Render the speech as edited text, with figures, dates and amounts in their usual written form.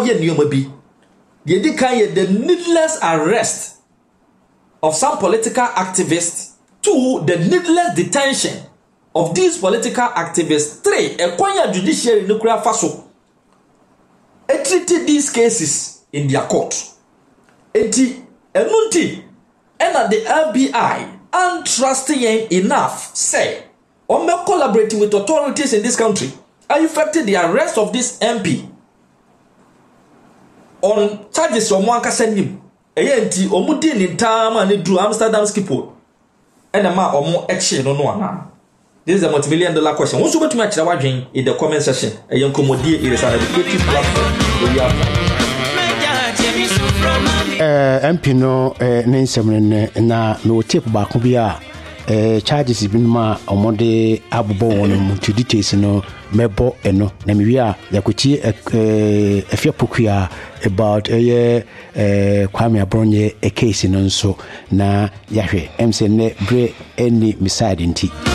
ye nneoma bi ye di kan ye the needless arrest of some political activists. 2, the needless detention of these political activists. 3, Ekwanya judiciary nuclear faso. Treated these cases in their court. Enunti, and at the FBI, untrusting enough, say, or collaborating with authorities in this country, are effected the arrest of this MP on charges from one casenim. Enti omudi in time and drew Amsterdam Schiphol. And a man or more action on one. This is a multi-million-dollar question. Once you go to match the in the comment section, a young commodity is an educative platform. MP no nensem na no tape back bia charges been ma omode abubo won to details no mebo eno na me wi a yakotie efia pokua about Kwame Abronye a case no nso na yahwe MC ne bre any miside nti